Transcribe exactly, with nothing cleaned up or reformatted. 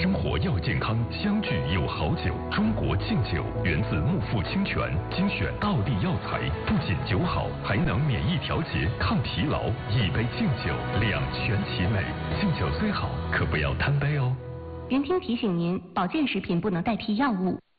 生活要健康，相聚有好酒。中国劲酒源自木富清泉，精选道地药材，不仅酒好，还能免疫调节、抗疲劳。一杯劲酒，两全其美。劲酒虽好，可不要贪杯哦。 云听提醒您，保健食品不能代替药物。